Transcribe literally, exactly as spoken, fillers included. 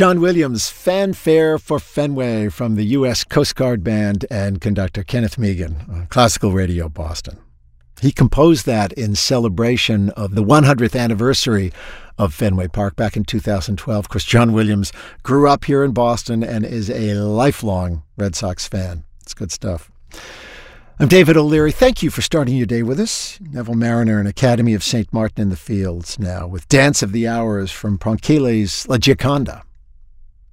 John Williams, Fanfare for Fenway from the U S Coast Guard Band and conductor Kenneth Megan on Classical Radio Boston. He composed that in celebration of the one hundredth anniversary of Fenway Park back in two thousand twelve. Of course, John Williams grew up here in Boston and is a lifelong Red Sox fan. It's good stuff. I'm David O'Leary. Thank you for starting your day with us. Neville Mariner and Academy of Saint Martin in the Fields now with Dance of the Hours from Prankile's La Gioconda.